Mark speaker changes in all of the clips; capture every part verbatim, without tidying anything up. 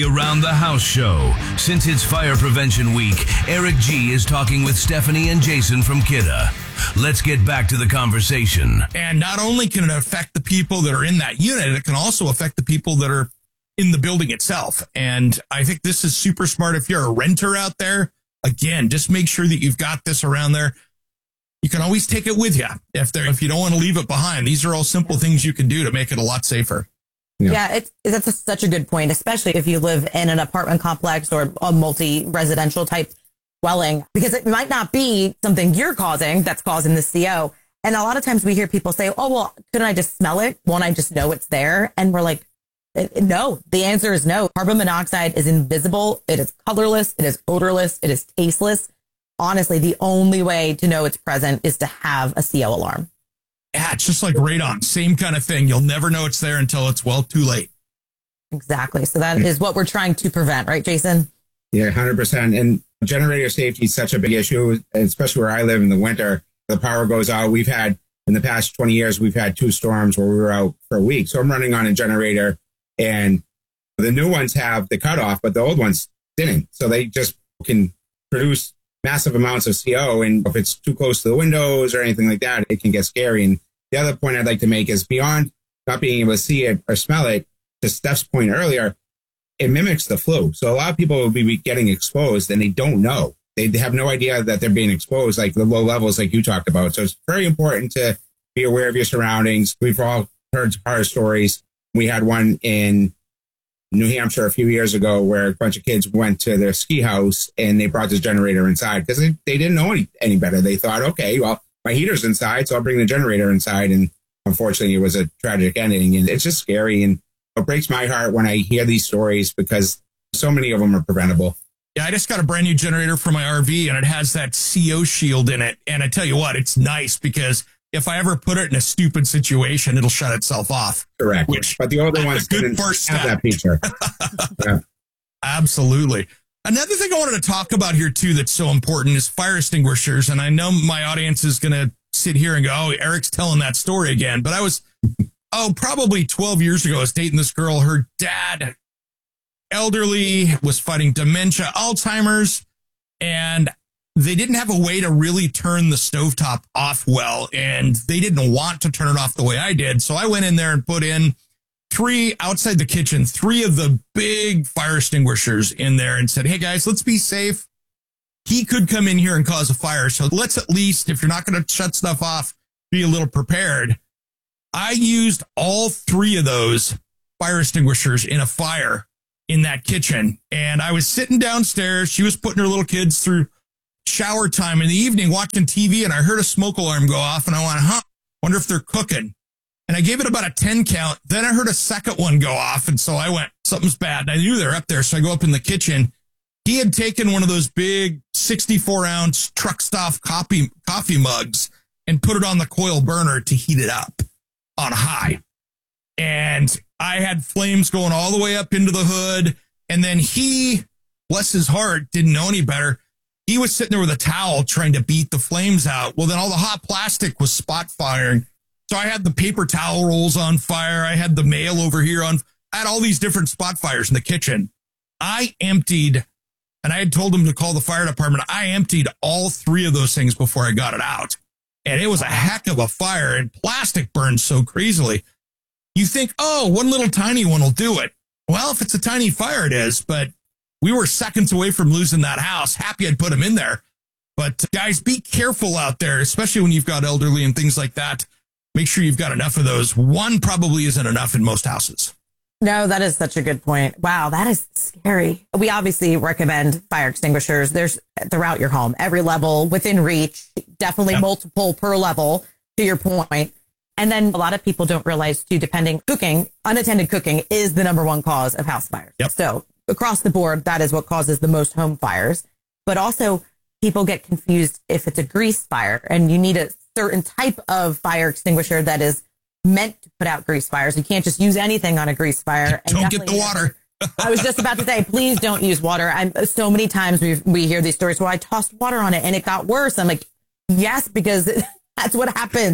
Speaker 1: Around the House show. Since it's Fire Prevention Week, Eric G is talking with Stephanie and Jason from Kidda. Let's get back to the conversation.
Speaker 2: And not only can it affect the people that are in that unit, it can also affect the people that are in the building itself. And I think this is super smart. If you're a renter out there, again, just make sure that you've got this around there. You can always take it with you if there, if you don't want to leave it behind. These are all simple things you can do to make it a lot safer.
Speaker 3: Yeah, yeah it's, that's a, such a good point, especially if you live in an apartment complex or a multi-residential type dwelling, because it might not be something you're causing that's causing the C O. And a lot of times we hear people say, oh, well, couldn't I just smell it? Won't I just know it's there? And we're like, no, the answer is no. Carbon monoxide is invisible. It is colorless. It is odorless. It is tasteless. Honestly, the only way to know it's present is to have a C O alarm.
Speaker 2: Yeah, it's just like radon. Same kind of thing. You'll never know it's there until it's, well, too late.
Speaker 3: Exactly. So that is what we're trying to prevent, right, Jason?
Speaker 4: Yeah, one hundred percent. And generator safety is such a big issue, especially where I live in the winter. The power goes out. We've had, in the past twenty years, we've had two storms where we were out for a week. So I'm running on a generator, and the new ones have the cutoff, but the old ones didn't. So they just can produce massive amounts of C O. And if it's too close to the windows or anything like that, it can get scary. And the other point I'd like to make is beyond not being able to see it or smell it, to Steph's point earlier, it mimics the flu. So a lot of people will be getting exposed and they don't know. They have no idea that they're being exposed, like the low levels like you talked about. So it's very important to be aware of your surroundings. We've all heard horror stories. We had one in New Hampshire a few years ago where a bunch of kids went to their ski house and they brought this generator inside because they, they didn't know any, any better. They thought, okay, well, my heater's inside, so I'll bring the generator inside. And unfortunately, it was a tragic ending. And it's just scary. And it breaks my heart when I hear these stories because so many of them are preventable.
Speaker 2: Yeah, I just got a brand new generator for my R V and it has that C O shield in it. And I tell you what, it's nice because if I ever put it in a stupid situation, it'll shut itself off.
Speaker 4: Correct. Which, but the older ones didn't have step. that feature. Yeah.
Speaker 2: Absolutely. Another thing I wanted to talk about here, too, that's so important is fire extinguishers. And I know my audience is going to sit here and go, oh, Eric's telling that story again. But I was, oh, probably twelve years ago, I was dating this girl. Her dad, elderly, was fighting dementia, Alzheimer's, and they didn't have a way to really turn the stovetop off well, and they didn't want to turn it off the way I did. So I went in there and put in three outside the kitchen, three of the big fire extinguishers in there and said, hey, guys, let's be safe. He could come in here and cause a fire. So let's at least, if you're not going to shut stuff off, be a little prepared. I used all three of those fire extinguishers in a fire in that kitchen. And I was sitting downstairs. She was putting her little kids through shower time in the evening watching T V, and I heard a smoke alarm go off, and I went, huh, wonder if they're cooking. And I gave it about a ten count. Then I heard a second one go off, and so I went, something's bad. And I knew they're up there, so I go up in the kitchen. He had taken one of those big sixty-four ounce truck stop coffee, coffee mugs and put it on the coil burner to heat it up on high. And I had flames going all the way up into the hood. And then he, bless his heart, didn't know any better. He was sitting there with a towel trying to beat the flames out. Well, then all the hot plastic was spot firing. So I had the paper towel rolls on fire. I had the mail over here on, I had all these different spot fires in the kitchen. I emptied, and I had told him to call the fire department. I emptied all three of those things before I got it out. And it was a heck of a fire, and plastic burns so crazily. You think, oh, one little tiny one will do it. Well, if it's a tiny fire, it is, but we were seconds away from losing that house. Happy I'd put them in there. But guys, be careful out there, especially when you've got elderly and things like that. Make sure you've got enough of those. One probably isn't enough in most houses.
Speaker 3: No, that is such a good point. Wow, that is scary. We obviously recommend fire extinguishers. There's throughout your home, every level within reach, definitely yep. multiple per level, to your point. And then a lot of people don't realize too, depending, cooking, unattended cooking is the number one cause of house fires.
Speaker 2: Yep.
Speaker 3: So across the board, that is what causes the most home fires. But also people get confused if it's a grease fire and you need a certain type of fire extinguisher that is meant to put out grease fires. You can't just use anything on a grease fire.
Speaker 2: And don't get the water.
Speaker 3: I was just about to say, please don't use water. I'm so many times we we hear these stories where I tossed water on it and it got worse. I'm like, yes, because that's what happens.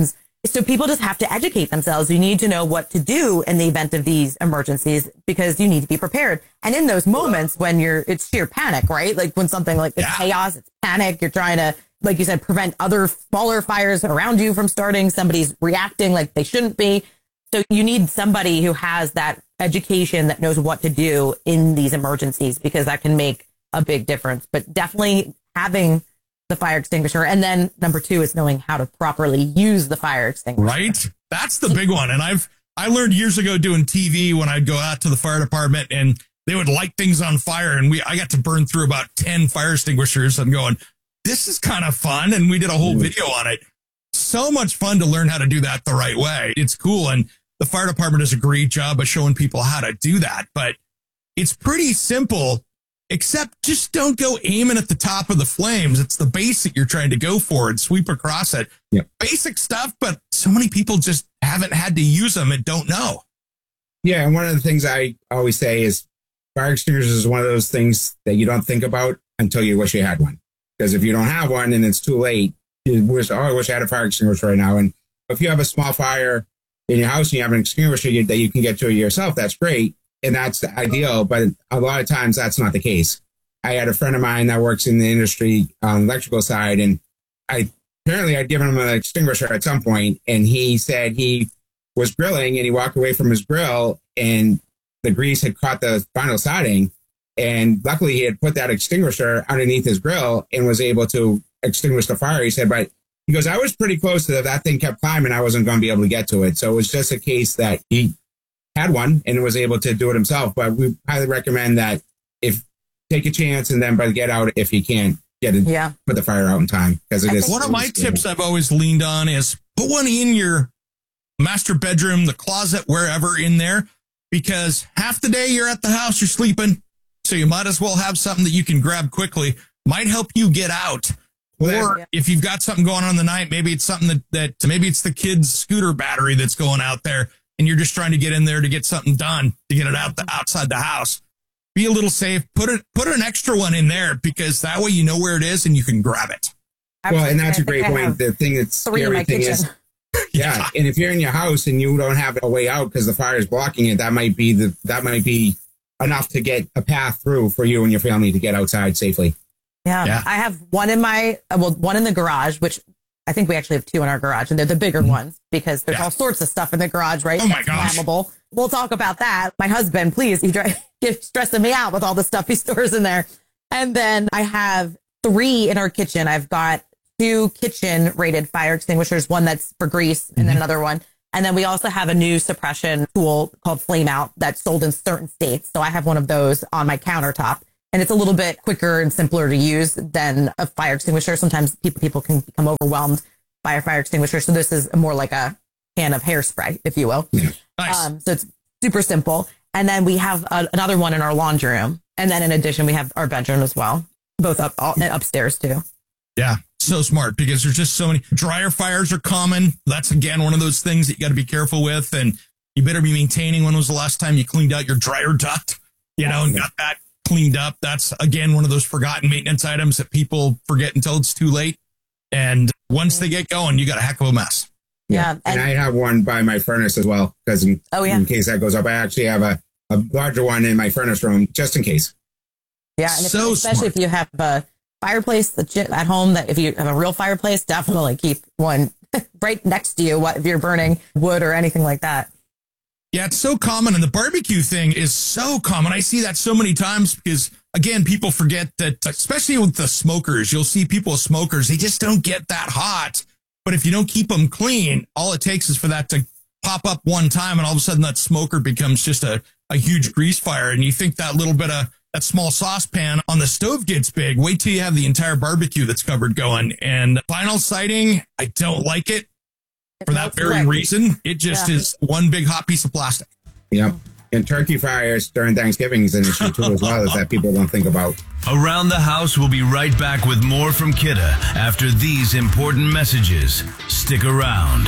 Speaker 3: So people just have to educate themselves. You need to know what to do in the event of these emergencies because you need to be prepared. And in those moments when you're, it's sheer panic, right? Like when something like it's
Speaker 2: Yeah.
Speaker 3: chaos, it's panic. You're trying to, like you said, prevent other smaller fires around you from starting. Somebody's reacting like they shouldn't be. So you need somebody who has that education that knows what to do in these emergencies because that can make a big difference. But definitely having the fire extinguisher. And then number two is knowing how to properly use the fire extinguisher.
Speaker 2: Right? That's the big one. And I've, I learned years ago doing T V when I'd go out to the fire department and they would light things on fire. And we, I got to burn through about ten fire extinguishers. I'm going, this is kind of fun. And we did a whole video on it. So much fun to learn how to do that the right way. It's cool. And the fire department does a great job of showing people how to do that. But it's pretty simple, except just don't go aiming at the top of the flames. It's the basic you're trying to go for and sweep across it.
Speaker 4: Yep.
Speaker 2: Basic stuff, but so many people just haven't had to use them and don't know.
Speaker 4: Yeah, and one of the things I always say is fire extinguishers is one of those things that you don't think about until you wish you had one. Because if you don't have one and it's too late, you wish, oh, I wish I had a fire extinguisher right now. And if you have a small fire in your house and you have an extinguisher that you can get to yourself, that's great. And that's ideal. But a lot of times that's not the case. I had a friend of mine that works in the industry on the electrical side, and I apparently I'd given him an extinguisher at some point, and he said he was grilling and he walked away from his grill and the grease had caught the vinyl siding. And luckily he had put that extinguisher underneath his grill and was able to extinguish the fire. He said, but he goes, I was pretty close to that. That thing kept climbing. I wasn't going to be able to get to it. So it was just a case that he had one and was able to do it himself. But we highly recommend that if take a chance and then but get out if you can't get it,
Speaker 3: Yeah.
Speaker 4: put the fire out in time. Because it
Speaker 3: I
Speaker 4: is
Speaker 3: think
Speaker 2: One of my tips I've always leaned on is put one in your master bedroom, the closet, wherever in there, because half the day you're at the house, you're sleeping. So you might as well have something that you can grab quickly. Might help you get out.
Speaker 4: Well,
Speaker 2: Or if you've got something going on in the night, maybe it's something that, that maybe it's the kid's scooter battery that's going out there and you're just trying to get in there to get something done, to get it out the outside the house. Be a little safe. Put it, put an extra one in there because that way you know where it is and you can grab it.
Speaker 4: well, and that's a
Speaker 3: I think
Speaker 4: great
Speaker 3: I
Speaker 4: point.
Speaker 3: have
Speaker 4: The thing that's
Speaker 3: three in
Speaker 4: scary
Speaker 3: my
Speaker 4: thing
Speaker 3: kitchen.
Speaker 4: is, yeah. And if you're in your house and you don't have a way out because the fire is blocking it, that might be the that might be enough to get a path through for you and your family to get outside safely.
Speaker 3: Yeah.
Speaker 2: Yeah.
Speaker 3: I have one in my, well, one in the garage, which I think we actually have two in our garage, and they're the bigger ones because there's
Speaker 2: Yeah.
Speaker 3: all sorts of stuff in the garage, right?
Speaker 2: Oh my
Speaker 3: That's
Speaker 2: gosh.
Speaker 3: flammable. We'll talk about that. My husband, please, he dri- he's stressing me out with all the stuff he stores in there. And then I have three in our kitchen. I've got two kitchen rated fire extinguishers, one that's for grease and then another one. And then we also have a new suppression tool called Flame Out that's sold in certain states. So I have one of those on my countertop. And it's a little bit quicker and simpler to use than a fire extinguisher. Sometimes people people can become overwhelmed by a fire extinguisher. So this is more like a can of hairspray, if you will.
Speaker 2: Nice.
Speaker 3: Um, so it's super simple. And then we have a, another one in our laundry room. And then in addition, we have our bedroom as well, both up all, upstairs too.
Speaker 2: Yeah, so smart because there's just so many dryer fires are common. That's again one of those things that you got to be careful with, and you better be maintaining. When was the last time you cleaned out your dryer duct? You know, and got that cleaned up. That's again one of those forgotten maintenance items that people forget until it's too late. And once they get going, you got a heck of a mess.
Speaker 3: Yeah.
Speaker 4: And,
Speaker 3: And,
Speaker 4: I have one by my furnace as well because in,
Speaker 3: Oh, yeah.
Speaker 4: in case that goes up, I actually have a, a larger one in my furnace room just in case.
Speaker 3: yeah. And if,
Speaker 2: So
Speaker 3: especially
Speaker 2: smart.
Speaker 3: if you have a fireplace that's at home, that if you have a real fireplace, definitely keep one right next to you. What if you're burning wood or anything like that?
Speaker 2: Yeah, it's so common. And the barbecue thing is so common. I see that so many times because, again, people forget that, especially with the smokers, you'll see people with smokers, they just don't get that hot. But if you don't keep them clean, all it takes is for that to pop up one time and all of a sudden that smoker becomes just a, a huge grease fire. And you think that little bit of that small saucepan on the stove gets big. Wait till you have the entire barbecue that's covered going. And vinyl siding, I don't like it. For that very reason, it just
Speaker 3: Yeah.
Speaker 2: is one big hot piece of plastic.
Speaker 4: Yep. And turkey fires during Thanksgiving is an issue too as well, is that people don't think about.
Speaker 1: Around the House will be right back with more from Kidda after these important messages. Stick around.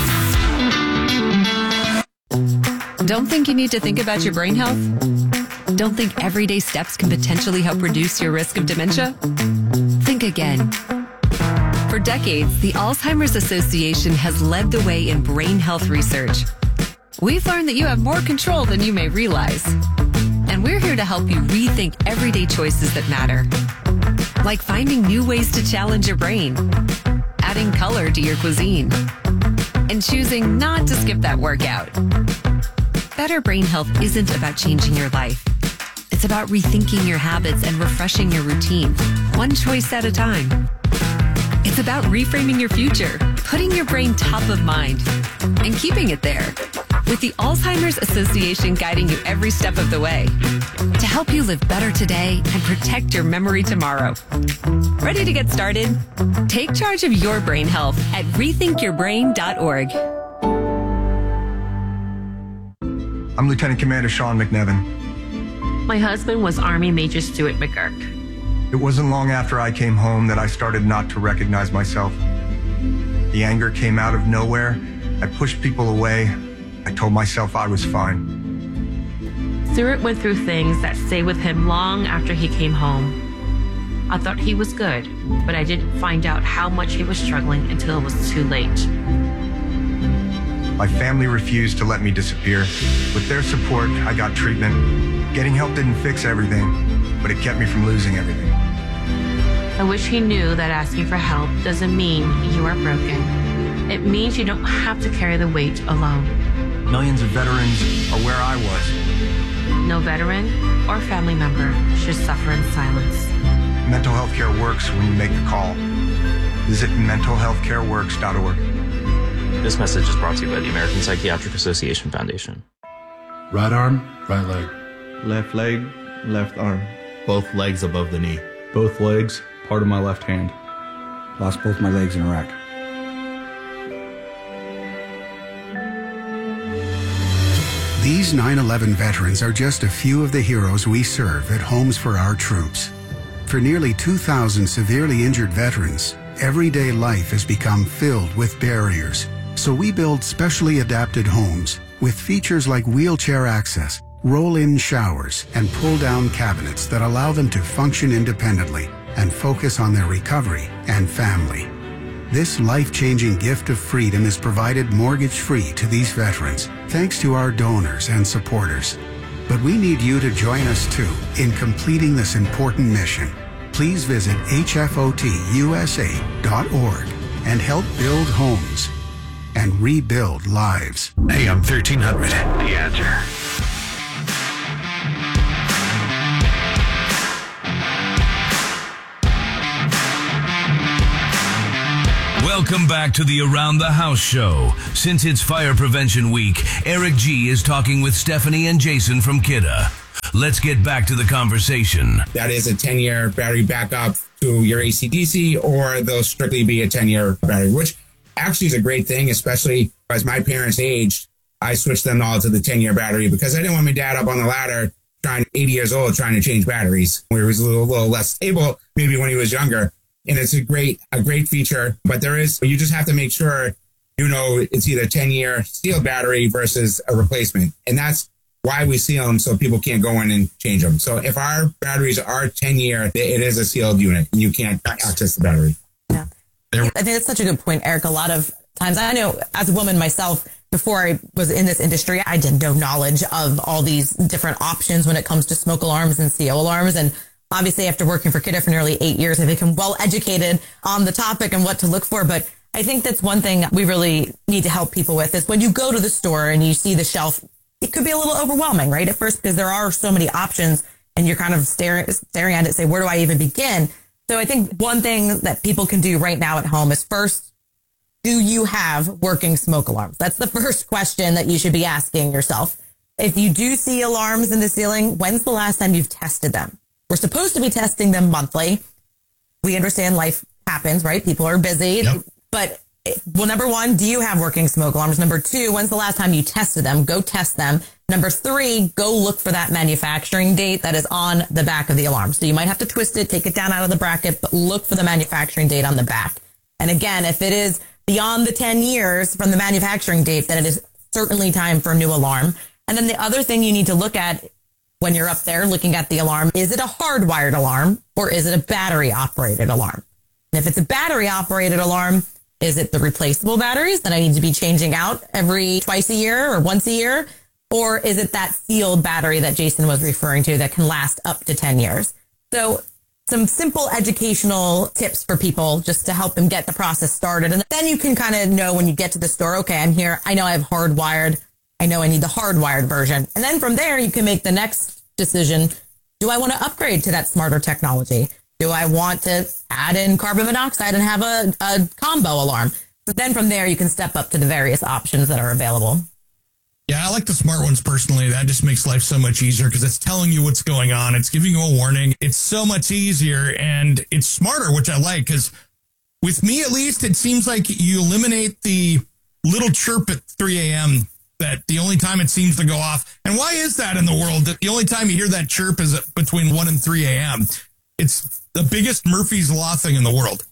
Speaker 5: Don't think you need to think about your brain health? don't think everyday steps can potentially help reduce your risk of dementia? Think again. For decades, the Alzheimer's Association has led the way in brain health research. We've learned that you have more control than you may realize. And we're here to help you rethink everyday choices that matter. Like finding new ways to challenge your brain, adding color to your cuisine, and choosing not to skip that workout. Better brain health isn't about changing your life. It's about rethinking your habits and refreshing your routine, one choice at a time. It's about reframing your future, putting your brain top of mind, and keeping it there. With the Alzheimer's Association guiding you every step of the way to help you live better today and protect your memory tomorrow. Ready to get started? Take charge of your brain health at rethink your brain dot org.
Speaker 6: I'm Lieutenant Commander Sean McNevin.
Speaker 7: My husband was Army Major Stuart McGurk.
Speaker 6: It wasn't long after I came home that I started not to recognize myself. The anger came out of nowhere. I pushed people away. I told myself I was fine.
Speaker 7: Stuart went through things that stayed with him long after he came home. I thought he was good, but I didn't find out how much he was struggling until it was too late.
Speaker 6: My family refused to let me disappear. With their support, I got treatment. Getting help didn't fix everything, but it kept me from losing everything.
Speaker 7: I wish he knew that asking for help doesn't mean you are broken. It means you don't have to carry the weight alone.
Speaker 6: Millions of veterans are where I was.
Speaker 7: No veteran or family member should suffer in silence.
Speaker 6: Mental health care works when you make the call. Visit mental health care works dot org.
Speaker 8: This message is brought to you by the American Psychiatric Association Foundation.
Speaker 9: Right arm, right leg.
Speaker 10: Left leg, left arm.
Speaker 9: Both legs above the knee.
Speaker 10: Both legs, part of my left hand.
Speaker 11: Lost both my legs in Iraq.
Speaker 12: These nine eleven veterans are just a few of the heroes we serve at Homes for Our Troops. For nearly two thousand severely injured veterans, everyday life has become filled with barriers. So we build specially adapted homes with features like wheelchair access, roll-in showers, and pull-down cabinets that allow them to function independently and focus on their recovery and family. This life-changing gift of freedom is provided mortgage-free to these veterans, thanks to our donors and supporters. But we need you to join us too in completing this important mission. Please visit H F O T U S A dot org and help build homes and rebuild lives.
Speaker 1: A M thirteen hundred, The Answer. Welcome back to the Around the House show. Since it's Fire Prevention Week, Eric G is talking with Stephanie and Jason from Kidda. Let's get back to the conversation.
Speaker 4: That is a ten-year battery backup to your A C D C, or they'll strictly be a ten-year battery, which actually is a great thing, especially as my parents aged. I switched them all to the ten-year battery because I didn't want my dad up on the ladder trying eighty years old trying to change batteries. Where he was a little, little less stable, maybe when he was younger. And it's a great, a great feature, but there is, you just have to make sure, you know, it's either ten year sealed battery versus a replacement. And that's why we seal them, so people can't go in and change them. So if our batteries are ten year, it is a sealed unit and you can't access the battery.
Speaker 3: Yeah. I think that's such a good point, Eric. A lot of times, I know as a woman myself, before I was in this industry, I did no knowledge of all these different options when it comes to smoke alarms and C O alarms. And obviously, after working for Kidda for nearly eight years, I've become well educated on the topic and what to look for. But I think that's one thing we really need to help people with is when you go to the store and you see the shelf, it could be a little overwhelming, right? At first, because there are so many options and you're kind of staring, staring at it, say, where do I even begin? So I think one thing that people can do right now at home is first, do you have working smoke alarms? That's the first question that you should be asking yourself. If you do see alarms in the ceiling, when's the last time you've tested them? We're supposed to be testing them monthly. We understand life happens, right? People are busy. Yep. But, well, number one, do you have working smoke alarms? Number two, when's the last time you tested them? Go test them. Number three, go look for that manufacturing date that is on the back of the alarm. So you might have to twist it, take it down out of the bracket, but look for the manufacturing date on the back. And again, if it is beyond the ten years from the manufacturing date, then it is certainly time for a new alarm. And then the other thing you need to look at when you're up there looking at the alarm, is it a hardwired alarm or is it a battery operated alarm? And if it's a battery operated alarm, is it the replaceable batteries that I need to be changing out every twice a year or once a year? Or is it that sealed battery that Jason was referring to that can last up to ten years? So some simple educational tips for people just to help them get the process started. And then you can kind of know when you get to the store, okay, I'm here. I know I have hardwired. I know I need the hardwired version. And then from there, you can make the next decision. Do I want to upgrade to that smarter technology? Do I want to add in carbon monoxide and have a, a combo alarm? So then from there, you can step up to the various options that are available.
Speaker 2: Yeah, I like the smart ones personally. That just makes life so much easier because it's telling you what's going on. It's giving you a warning. It's so much easier and it's smarter, which I like because with me, at least, it seems like you eliminate the little chirp at three a.m. that the only time it seems to go off. And why is that in the world? That the only time you hear that chirp is between one and three a.m. It's the biggest Murphy's Law thing in the world.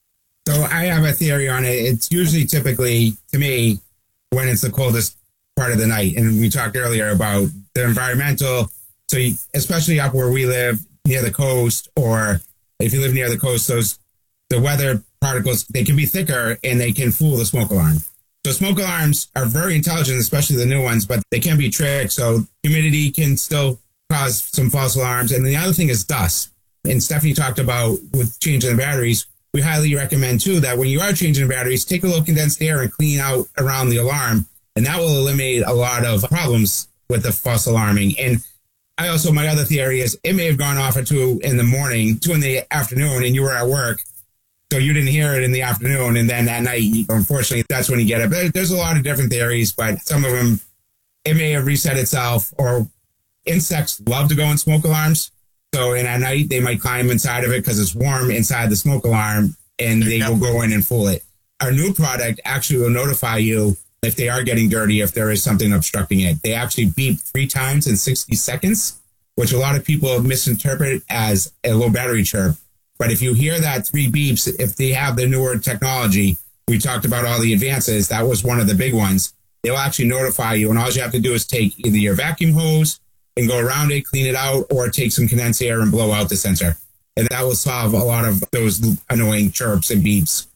Speaker 4: So I have a theory on it. It's usually typically, to me, when it's the coldest part of the night. And we talked earlier about the environmental. So you, especially up where we live near the coast, or if you live near the coast, those the weather particles, they can be thicker and they can fool the smoke alarm. So smoke alarms are very intelligent, especially the new ones, but they can be tricked. So humidity can still cause some false alarms. And the other thing is dust. And Stephanie talked about with changing the batteries. We highly recommend, too, that when you are changing batteries, take a little condensed air and clean out around the alarm. And that will eliminate a lot of problems with the false alarming. And I also, my other theory is it may have gone off at two in the morning, two in the afternoon, and you were at work. So you didn't hear it in the afternoon. And then at night, unfortunately, that's when you get it. But there's a lot of different theories, but some of them, it may have reset itself, or insects love to go in smoke alarms. So and at night, they might climb inside of it because it's warm inside the smoke alarm, and they will go in and fool it. Our new product actually will notify you if they are getting dirty, if there is something obstructing it. They actually beep three times in sixty seconds, which a lot of people misinterpret as a low battery chirp. But if you hear that three beeps, if they have the newer technology, we talked about all the advances, that was one of the big ones. They'll actually notify you, and all you have to do is take either your vacuum hose and go around it, clean it out, or take some condensed air and blow out the sensor. And that will solve a lot of those annoying chirps and beeps.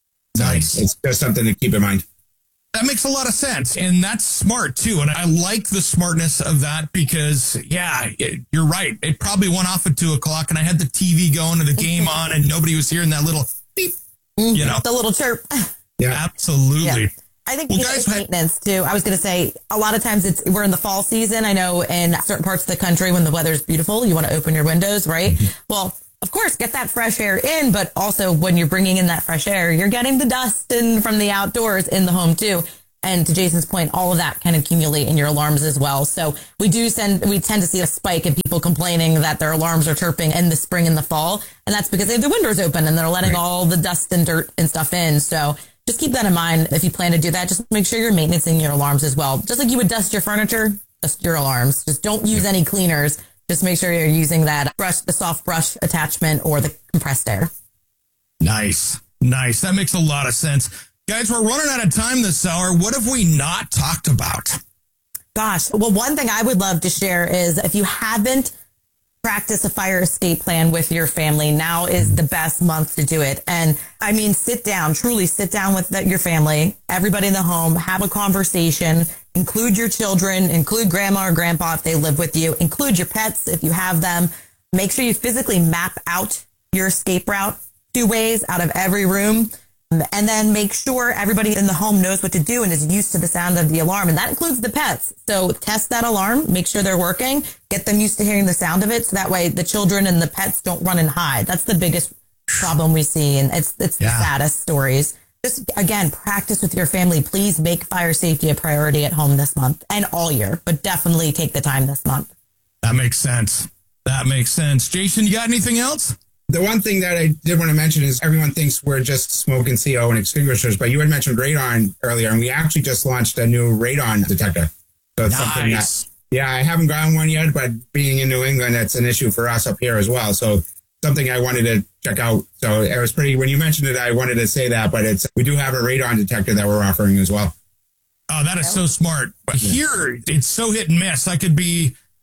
Speaker 2: Nice.
Speaker 4: So it's just something to keep in mind.
Speaker 2: That makes a lot of sense. And that's smart, too. And I like the smartness of that because, yeah, it, you're right. It probably went off at two o'clock and I had the T V going and the game on and nobody was hearing that little beep, you know.
Speaker 3: The little chirp.
Speaker 2: Yeah, absolutely.
Speaker 3: Yeah. I think
Speaker 2: well,
Speaker 3: you know,
Speaker 2: guys,
Speaker 3: it's maintenance too. I was going to say a lot of times it's we're in the fall season. I know in certain parts of the country when the weather's beautiful, you want to open your windows, right? Mm-hmm. Well, of course, get that fresh air in, but also when you're bringing in that fresh air, you're getting the dust in from the outdoors in the home too. And to Jason's point, all of that can accumulate in your alarms as well. So we do send, we tend to see a spike in people complaining that their alarms are chirping in the spring and the fall. And that's because they have the windows open and they're letting right. all the dust and dirt and stuff in. So just keep that in mind. If you plan to do that, just make sure you're maintaining your alarms as well. Just like you would dust your furniture, dust your alarms. Just don't use any cleaners. Just make sure you're using that brush, the soft brush attachment or the compressed air.
Speaker 2: Nice. Nice. That makes a lot of sense. Guys, we're running out of time this hour. What have we not talked about?
Speaker 3: Gosh, well, one thing I would love to share is if you haven't practiced a fire escape plan with your family, now is the best month to do it. And I mean, sit down, truly sit down with the, your family, everybody in the home, have a conversation, include your children, include grandma or grandpa if they live with you, include your pets if you have them. Make sure you physically map out your escape route two ways out of every room. And then make sure everybody in the home knows what to do and is used to the sound of the alarm. And that includes the pets. So test that alarm, make sure they're working, get them used to hearing the sound of it. So that way the children and the pets don't run and hide. That's the biggest problem we see. And it's, it's yeah. the saddest stories. Just, again, practice with your family. Please make fire safety a priority at home this month and all year, but definitely take the time this month.
Speaker 2: That makes sense. That makes sense. Jason, you got anything else?
Speaker 4: The one thing that I did want to mention is everyone thinks we're just smoke and C O and extinguishers, but you had mentioned radon earlier, and we actually just launched a new radon detector. So it's
Speaker 2: nice.
Speaker 4: something that, yeah, I haven't gotten one yet, but being in New England, that's an issue for us up here as well. So something I wanted to check out. So it was pretty, when you mentioned it, I wanted to say that, but it's we do have a radon detector that we're offering as well.
Speaker 2: Oh, that is so smart. But here, it's so hit and miss. I could be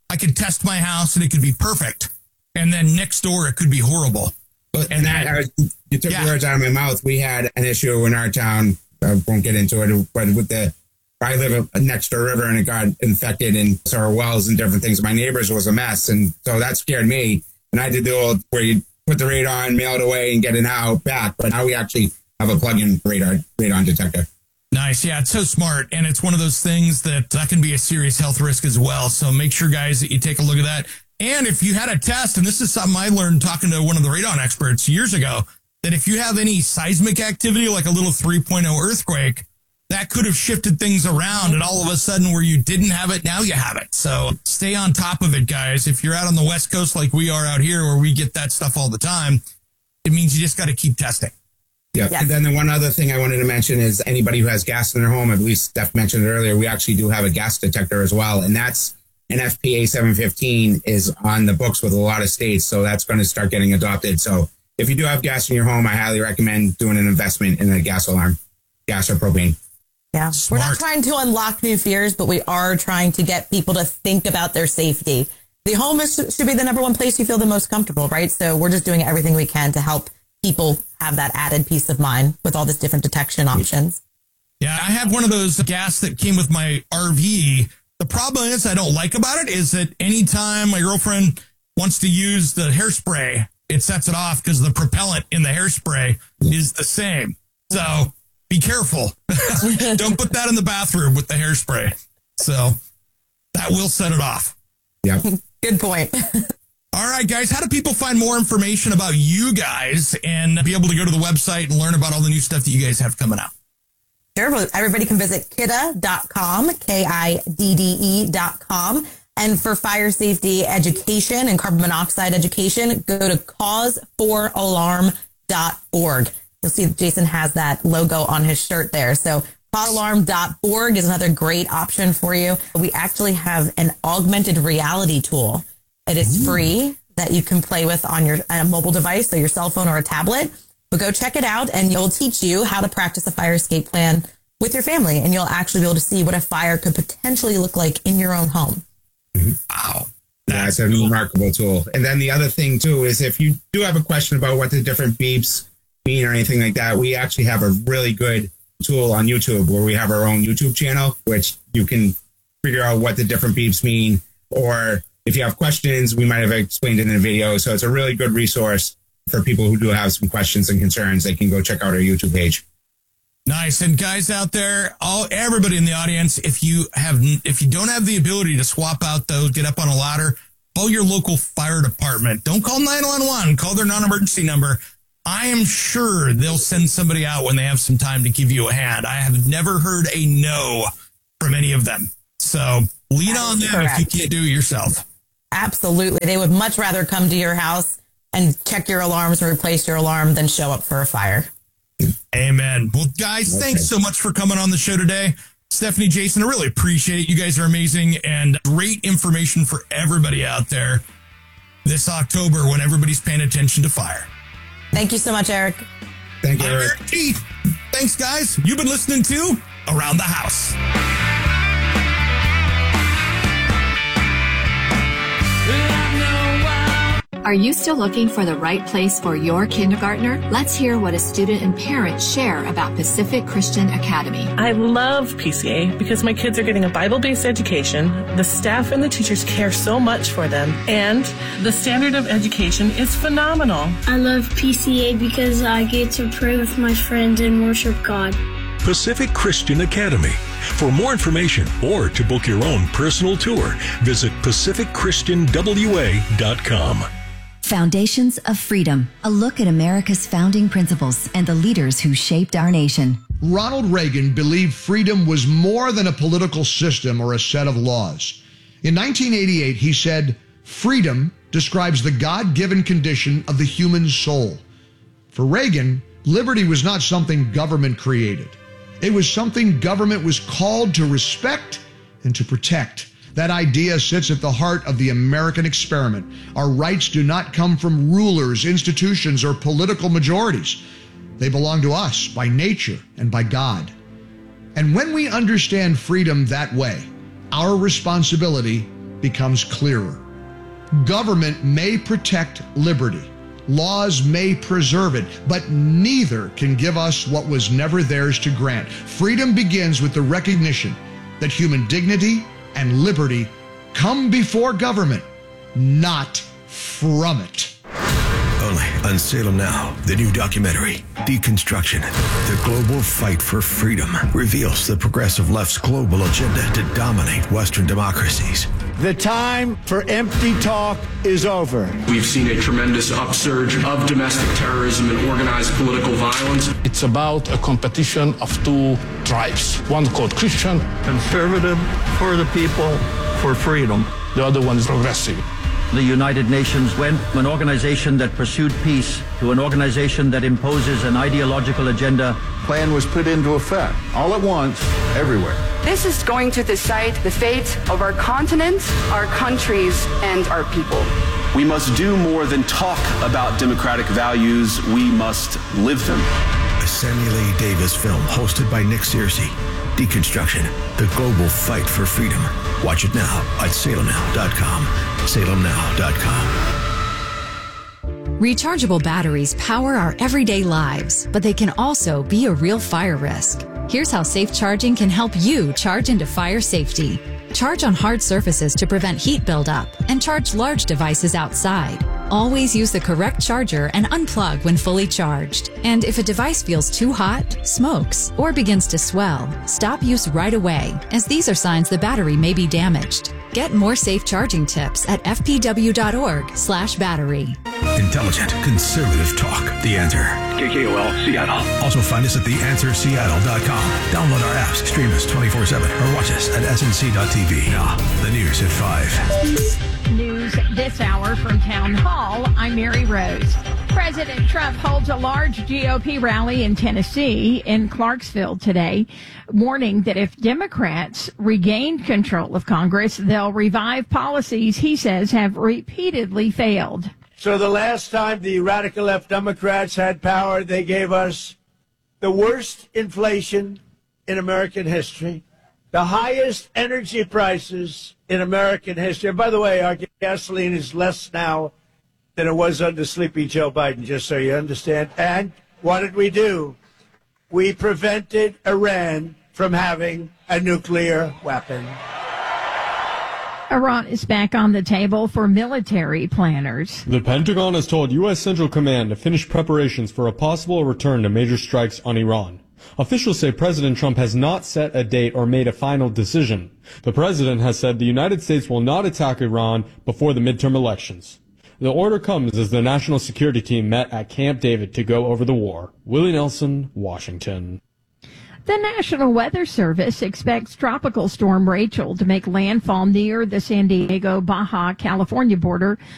Speaker 2: I could test my house and it could be perfect. And then next door, it could be horrible.
Speaker 4: And, and that, I was, you took yeah. the words out of my mouth. We had an issue in our town. I won't get into it, but with the, I live next to a river and it got infected, and so our wells and different things. My neighbors was a mess. And so that scared me. And I did the old where you put the radon, mail it away and get it out back. But now we actually have a plug-in radar, radon detector.
Speaker 2: Nice. Yeah, it's so smart. And it's one of those things that that can be a serious health risk as well. So make sure, guys, that you take a look at that. And if you had a test, and this is something I learned talking to one of the radon experts years ago, that if you have any seismic activity, like a little three point oh earthquake, that could have shifted things around, and all of a sudden where you didn't have it, now you have it. So stay on top of it, guys. If you're out on the West Coast like we are out here, where we get that stuff all the time, it means you just got to keep testing.
Speaker 4: Yeah. yeah. And then the one other thing I wanted to mention is anybody who has gas in their home, I believe Steph mentioned it earlier, we actually do have a gas detector as well. And that's an F P A seven fifteen is on the books with a lot of states. So that's going to start getting adopted. So if you do have gas in your home, I highly recommend doing an investment in a gas alarm, gas or propane.
Speaker 3: Yeah,
Speaker 2: Smart.
Speaker 3: We're not trying to unlock new fears, but we are trying to get people to think about their safety. The home is, should be the number one place you feel the most comfortable, right? So we're just doing everything we can to help people have that added peace of mind with all these different detection options.
Speaker 2: Yeah, I have one of those gas that came with my R V. The problem is I don't like about it is that anytime my girlfriend wants to use the hairspray, it sets it off because the propellant in the hairspray is the same. So be careful. Don't put that in the bathroom with the hairspray. So that will set it off.
Speaker 4: Yeah.
Speaker 3: Good point.
Speaker 2: All right, guys. How do people find more information about you guys and be able to go to the website and learn about all the new stuff that you guys have coming out?
Speaker 3: Sure. Everybody can visit kidda dot com, K I D D E dot com. And for fire safety education and carbon monoxide education, go to cause for alarm dot org. You'll see Jason has that logo on his shirt there. So cause alarm dot org is another great option for you. We actually have an augmented reality tool. It is free that you can play with on your on a mobile device, so your cell phone or a tablet. But go check it out, and it'll teach you how to practice a fire escape plan with your family. And you'll actually be able to see what a fire could potentially look like in your own home.
Speaker 2: Wow.
Speaker 4: That's a remarkable tool. And then the other thing, too, is if you do have a question about what the different beeps mean or anything like that, we actually have a really good tool on YouTube where we have our own YouTube channel, which you can figure out what the different beeps mean. Or if you have questions, we might have explained it in a video. So it's a really good resource for people who do have some questions and concerns. They can go check out our YouTube page.
Speaker 2: Nice. And guys out there, all everybody in the audience, if you have, if you don't have the ability to swap out those, get up on a ladder, call your local fire department. Don't call nine one one. Call their non-emergency number. I am sure they'll send somebody out when they have some time to give you a hand. I have never heard a no from any of them. So lean on them if you can't do it yourself.
Speaker 3: Absolutely. They would much rather come to your house and check your alarms and replace your alarm than show up for a fire.
Speaker 2: Amen. Well, guys, okay. Thanks so much for coming on the show today. Stephanie, Jason, I really appreciate it. You guys are amazing and great information for everybody out there this October when everybody's paying attention to fire.
Speaker 3: Thank you so much, Eric.
Speaker 4: Thank you,
Speaker 2: I'm
Speaker 4: Eric.
Speaker 2: Eric G. Thanks, guys. You've been listening to Around the House.
Speaker 13: Are you still looking for the right place for your kindergartner? Let's hear what a student and parents share about Pacific Christian Academy.
Speaker 14: I love P C A because my kids are getting a Bible-based education. The staff and the teachers care so much for them, and the standard of education is phenomenal.
Speaker 15: I love P C A because I get to pray with my friends and worship God.
Speaker 16: Pacific Christian Academy. For more information or to book your own personal tour, visit pacific christian w a dot com.
Speaker 17: Foundations of Freedom, a look at America's founding principles and the leaders who shaped our nation.
Speaker 18: Ronald Reagan believed freedom was more than a political system or a set of laws. In nineteen eighty-eight, he said, "Freedom describes the God-given condition of the human soul." For Reagan, liberty was not something government created. It was something government was called to respect and to protect. That idea sits at the heart of the American experiment. Our rights do not come from rulers, institutions, or political majorities. They belong to us by nature and by God. And when we understand freedom that way, our responsibility becomes clearer. Government may protect liberty. Laws may preserve it, but neither can give us what was never theirs to grant. Freedom begins with the recognition that human dignity and liberty come before government, not from it.
Speaker 19: Only on Salem Now, the new documentary, Deconstruction, the global fight for freedom, reveals the progressive left's global agenda to dominate Western democracies.
Speaker 20: The time for empty talk is over.
Speaker 21: We've seen a tremendous upsurge of domestic terrorism and organized political violence.
Speaker 22: It's about a competition of two tribes. One called Christian.
Speaker 23: Conservative for the people, for freedom.
Speaker 22: The other one is progressive.
Speaker 24: The United Nations went from an organization that pursued peace to an organization that imposes an ideological agenda.
Speaker 23: Plan was put into effect all at once, everywhere.
Speaker 25: This is going to decide the fate of our continent, our countries, and our people.
Speaker 21: We must do more than talk about democratic values. We must live them.
Speaker 19: A Samuel A. Davis film hosted by Nick Searcy. Deconstruction, the global fight for freedom. Watch it now at salem now dot com. salem now dot com.
Speaker 26: Rechargeable batteries power our everyday lives, but they can also be a real fire risk. Here's how safe charging can help you charge into fire safety. Charge on hard surfaces to prevent heat buildup, and charge large devices outside. Always use the correct charger and unplug when fully charged. And if a device feels too hot, smokes, or begins to swell, stop use right away, as these are signs the battery may be damaged. Get more safe charging tips at f p w dot org slash battery.
Speaker 19: Intelligent, conservative talk. The Answer.
Speaker 27: K K O L, Seattle.
Speaker 19: Also find us at the answer seattle dot com. Download our apps, stream us twenty-four seven, or watch us at s n c dot t v. Now, the news at five.
Speaker 28: News this hour from Town Hall. I'm Mary Rose. President Trump holds a large G O P rally in Tennessee, in Clarksville today, warning that if Democrats regain control of Congress, they'll revive policies he says have repeatedly failed.
Speaker 20: So the last time the radical left Democrats had power, they gave us the worst inflation in American history, the highest energy prices in American history. And by the way, our gasoline is less now than it was under Sleepy Joe Biden, just so you understand. And what did we do? We prevented Iran from having a nuclear weapon.
Speaker 28: Iran is back on the table for military planners.
Speaker 29: The Pentagon has told U S Central Command to finish preparations for a possible return to major strikes on Iran. Officials say President Trump has not set a date or made a final decision. The president has said the United States will not attack Iran before the midterm elections. The order comes as the National Security Team met at Camp David to go over the war. Willie Nelson, Washington.
Speaker 28: The National Weather Service expects Tropical Storm Rachel to make landfall near the San Diego, Baja California border